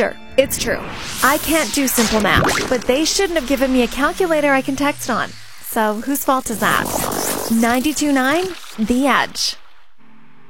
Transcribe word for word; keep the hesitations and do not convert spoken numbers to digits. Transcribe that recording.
Sure, it's true. I can't do simple math, but they shouldn't have given me a calculator I can text on. So whose fault is that? ninety-two point nine The Edge.